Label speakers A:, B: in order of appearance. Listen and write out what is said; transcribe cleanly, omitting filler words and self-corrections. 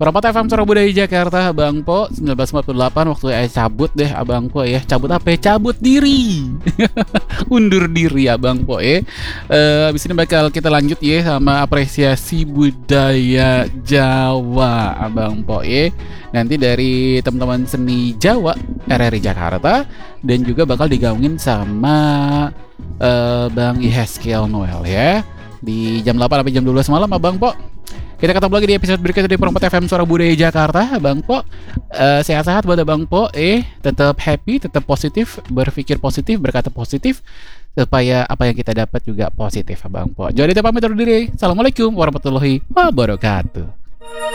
A: Perempat FM Suara Budaya Jakarta, Abang Po 1948. Waktu cabut deh Abang Po ya. Cabut apa ya? Cabut diri. Undur diri Abang Po ya. Abis ini bakal kita lanjut ya sama apresiasi budaya Jawa Abang Po ya. Nanti dari teman-teman seni Jawa RRI Jakarta. Dan juga bakal digaungin sama Bang Iheskel Noel ya. Di jam 8 sampai jam 12 malam Abang Po. Kita ketemu lagi di episode berikutnya di Perempat FM Suara Budaya Jakarta, Abang Po. Sehat-sehat buat Abang Po. Tetap happy, tetap positif, berpikir positif, berkata positif, supaya apa yang kita dapat juga positif, Abang Po. Jadi kita pamit undur diri. Assalamualaikum warahmatullahi wabarakatuh.